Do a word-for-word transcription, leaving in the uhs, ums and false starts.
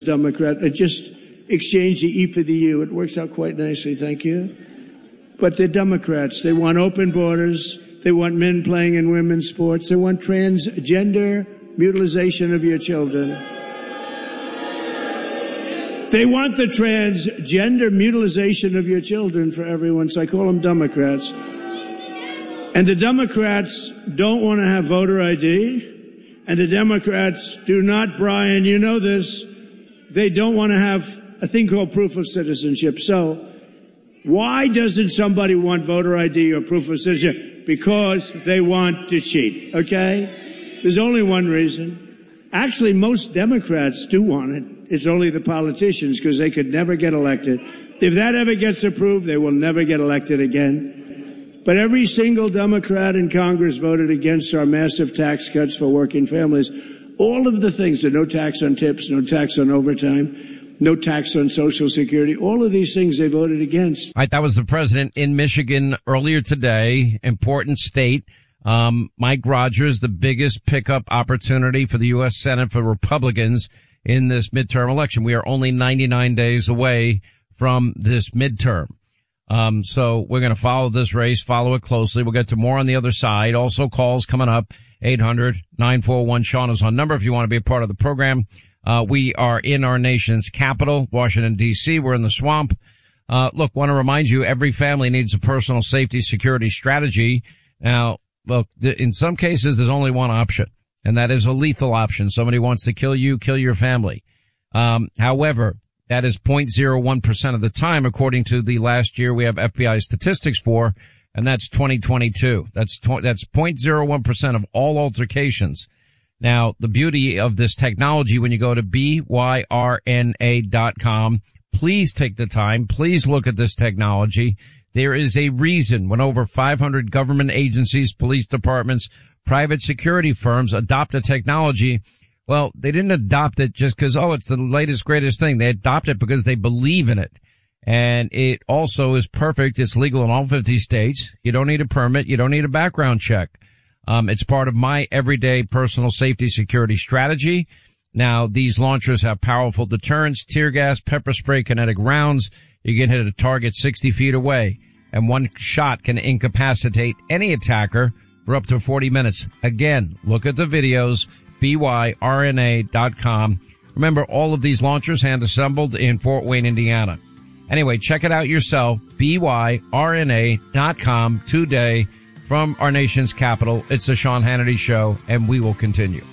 Democrat. I just exchanged the E for the U. It works out quite nicely, thank you. But they're Democrats. They want open borders. They want men playing in women's sports. They want transgender mutilization of your children. They want the transgender mutilization of your children for everyone, so I call them Democrats. And the Democrats don't want to have voter I D. And the Democrats do not, Brian, you know this, they don't want to have a thing called proof of citizenship. So why doesn't somebody want voter I D or proof of citizenship? Because they want to cheat, okay? There's only one reason. Actually, most Democrats do want it. It's only the politicians, because they could never get elected. If that ever gets approved, they will never get elected again. But every single Democrat in Congress voted against our massive tax cuts for working families. All of the things, the no tax on tips, no tax on overtime, no tax on Social Security, all of these things they voted against. All right, that was the president in Michigan earlier today. Important state. Um, Mike Rogers, the biggest pickup opportunity for the U S Senate for Republicans in this midterm election. We are only ninety-nine days away from this midterm. Um, so we're going to follow this race, follow it closely. We'll get to more on the other side. Also calls coming up. eight hundred nine four one Sean is on number if you want to be a part of the program. Uh, we are in our nation's capital, Washington, D C. We're in the swamp. Uh, look, want to remind you, every family needs a personal safety security strategy. Now, look, th- in some cases, there's only one option, and that is a lethal option. Somebody wants to kill you, kill your family. Um, however, that is zero point zero one percent of the time, according to the last year we have F B I statistics for, and that's twenty twenty-two. That's tw- that's zero point zero one percent of all altercations. Now, the beauty of this technology, when you go to B Y R N A dot com, please take the time. Please look at this technology. There is a reason when over five hundred government agencies, police departments, private security firms adopt a technology. Well, they didn't adopt it just because, oh, it's the latest, greatest thing. They adopt it because they believe in it. And it also is perfect. It's legal in all fifty states. You don't need a permit. You don't need a background check. Um, it's part of my everyday personal safety security strategy. Now, these launchers have powerful deterrents, tear gas, pepper spray, kinetic rounds. You can hit a target sixty feet away, and one shot can incapacitate any attacker for up to forty minutes. Again, look at the videos, B Y R N A dot com. Remember, all of these launchers hand assembled in Fort Wayne, Indiana. Anyway, check it out yourself, B Y R N A dot com today from our nation's capital. It's the Sean Hannity Show, and we will continue.